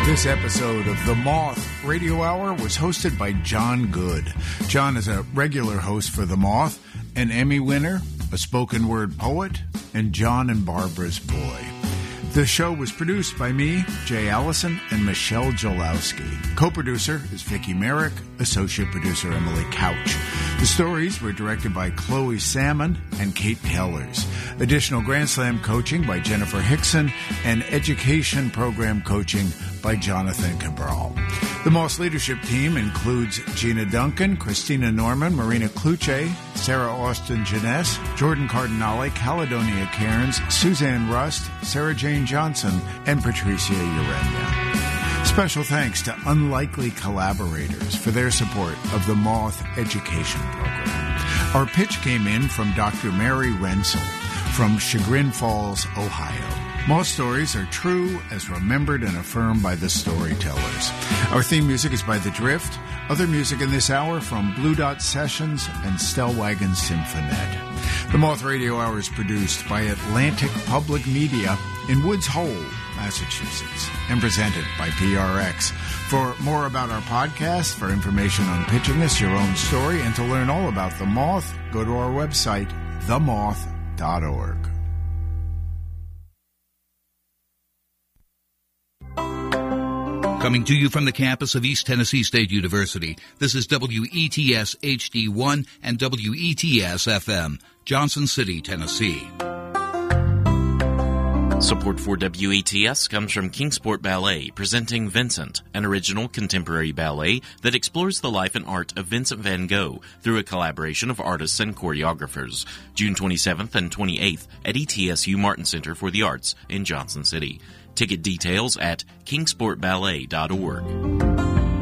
This episode of The Moth Radio Hour was hosted by John Good. John is a regular host for The Moth, an Emmy winner, a spoken word poet, and John and Barbara's boy. The show was produced by me, Jay Allison, and Michelle Jolowski. Co-producer is Vicki Merrick, associate producer Emily Couch. The stories were directed by Chloe Salmon and Kate Kellers. Additional Grand Slam coaching by Jennifer Hickson and education program coaching by Jonathan Cabral. The Moss leadership team includes Gina Duncan, Christina Norman, Marina Kluche, Sarah Austin Jeunesse, Jordan Cardinale, Caledonia Cairns, Suzanne Rust, Sarah Jane Johnson, and Patricia Urania. Special thanks to unlikely collaborators for their support of the Moth Education Program. Our pitch came in from Dr. Mary Rensel from Chagrin Falls, Ohio. Most stories are true as remembered and affirmed by the storytellers. Our theme music is by The Drift. Other music in this hour from Blue Dot Sessions and Stellwagen Symphonette. The Moth Radio Hour is produced by Atlantic Public Media in Woods Hole, Massachusetts, and presented by PRX. For more about our podcast, for information on pitching us your own story, and to learn all about The Moth, go to our website, themoth.org. Coming to you from the campus of East Tennessee State University, this is WETS HD1 and WETS FM, Johnson City, Tennessee. Support for WETS comes from Kingsport Ballet, presenting Vincent, an original contemporary ballet that explores the life and art of Vincent van Gogh through a collaboration of artists and choreographers. June 27th and 28th at ETSU Martin Center for the Arts in Johnson City. Ticket details at kingsportballet.org.